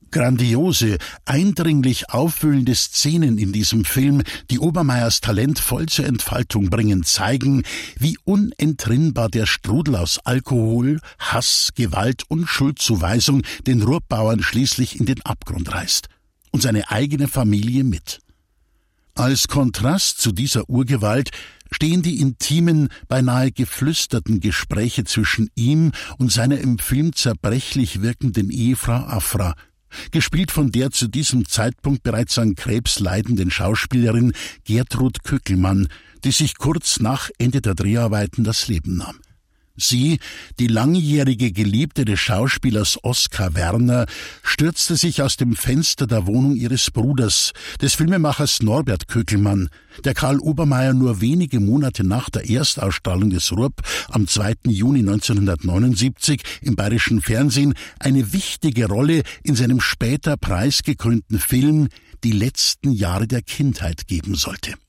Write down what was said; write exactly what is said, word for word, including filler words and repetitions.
Grandiose, eindringlich aufwühlende Szenen in diesem Film, die Obermeiers Talent voll zur Entfaltung bringen, zeigen, wie unentrinnbar der Strudel aus Alkohol, Hass, Gewalt und Schuldzuweisung den Ruhrbauern schließlich in den Abgrund reißt. Und seine eigene Familie mit. Als Kontrast zu dieser Urgewalt stehen die intimen, beinahe geflüsterten Gespräche zwischen ihm und seiner im Film zerbrechlich wirkenden Ehefrau Afra, gespielt von der zu diesem Zeitpunkt bereits an Krebs leidenden Schauspielerin Gertrud Köckelmann, die sich kurz nach Ende der Dreharbeiten das Leben nahm. Sie, die langjährige Geliebte des Schauspielers Oskar Werner, stürzte sich aus dem Fenster der Wohnung ihres Bruders, des Filmemachers Norbert Köckelmann, der Karl Obermeier nur wenige Monate nach der Erstausstrahlung des Ruhrb am zweiten Juni neunzehnhundertneunundsiebzig im bayerischen Fernsehen eine wichtige Rolle in seinem später preisgekrönten Film »Die letzten Jahre der Kindheit« geben sollte.